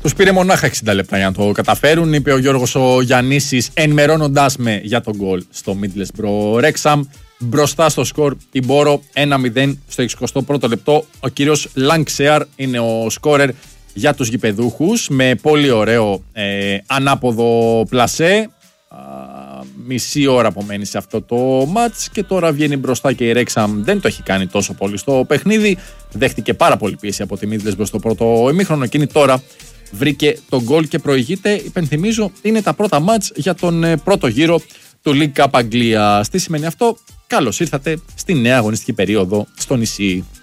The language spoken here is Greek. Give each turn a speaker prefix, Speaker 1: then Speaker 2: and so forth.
Speaker 1: Τους πήρε μονάχα 60 λεπτά για να το καταφέρουν, είπε ο Γιώργος ο Γιαννίσης, ενημερώνοντάς με για τον γκολ στο Middlesbrough Wrexham. Μπροστά στο σκορ η Μπόρο 1-0 στο 61ο λεπτό. Ο κύριος Λανξεάρ είναι ο σκόρερ για τους γηπεδούχους με πολύ ωραίο ανάποδο πλασέ. Μισή ώρα απομένει σε αυτό το μάτς και τώρα βγαίνει μπροστά και η Wrexham δεν το έχει κάνει τόσο πολύ στο παιχνίδι. Δέχτηκε πάρα πολύ πίεση από τη Middlesbrough στο πρώτο ημίχρονο. Εκείνη τώρα βρήκε τον γκολ και προηγείται. Υπενθυμίζω, είναι τα πρώτα μάτς για τον πρώτο γύρο του League Cup Αγγλίας. Τι σημαίνει αυτό? Καλώς ήρθατε στη νέα αγωνιστική περίοδο στο νησί.